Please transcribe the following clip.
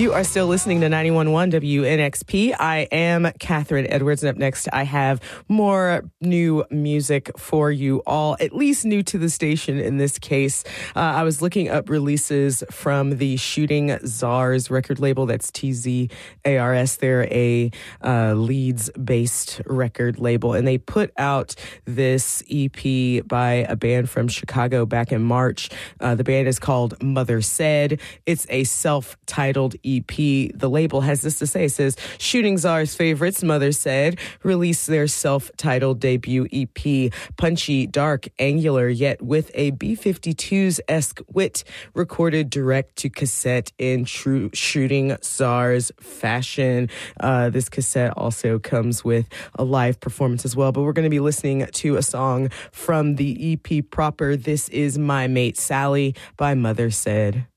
You are still listening to 91.1 WNXP. I am Catherine Edwards, and up next I have more new music for you all, at least new to the station in this case. I was looking up releases from the Shooting Czars record label. That's TZARS. They're a Leeds-based record label, and they put out this EP by a band from Chicago back in March. The band is called Mother Said. It's a self-titled EP. The label has this to say. It says, Shooting Czars favorites, Mother Said, released their self-titled debut EP. Punchy, dark, angular, yet with a B-52s-esque wit, recorded direct to cassette in true Shooting Czars fashion. This cassette also comes with a live performance as well, but we're going to be listening to a song from the EP proper. This is My Mate Sally by Mother Said.